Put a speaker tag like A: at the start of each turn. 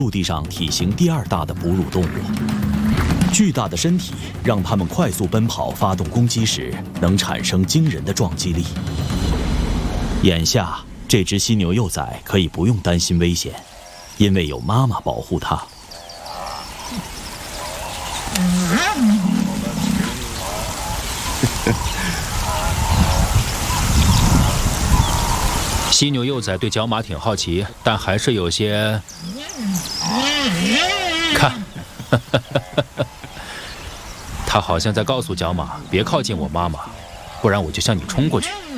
A: 陆地上体型第2大的哺乳动物。巨大的身体让它们快速奔跑、发动攻击时，能产生惊人的撞击力。眼下，这只犀牛幼崽可以不用担心危险，因为有妈妈保护它。
B: 犀牛幼崽对角马挺好奇，但还是有些……看，他好像在告诉角马别靠近我妈妈，不然我就向你冲过去。